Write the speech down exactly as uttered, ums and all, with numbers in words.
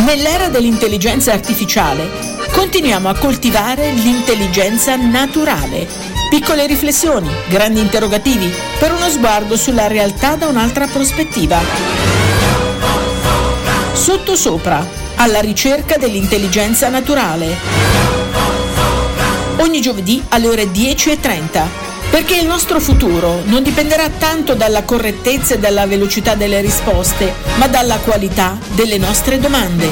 Nell'era dell'intelligenza artificiale continuiamo a coltivare l'intelligenza naturale. Piccole riflessioni, grandi interrogativi, per uno sguardo sulla realtà da un'altra prospettiva. Sottosopra, alla ricerca dell'intelligenza naturale. Ogni giovedì alle ore dieci e trenta. Perché il nostro futuro non dipenderà tanto dalla correttezza e dalla velocità delle risposte, ma dalla qualità delle nostre domande.